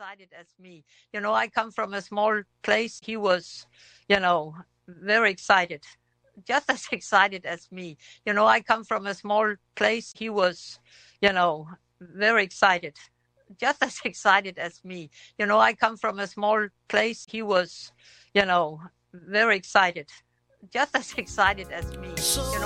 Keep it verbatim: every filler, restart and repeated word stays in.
excited as me. You know, I come from a small place. He was, you know, very excited, just as excited as me. You know, I come from a small place. He was, you know, very excited, just as excited as me. You know, I come from a small place. He was, you know, very excited, just as excited as me. You know,